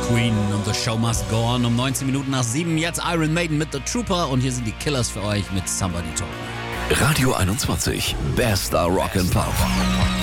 Queen und The Show Must Go On. Um 19 Minuten nach 7 jetzt Iron Maiden mit The Trooper und hier sind die Killers für euch mit Somebody Told Me. Radio 21, Bester Rock and Pop.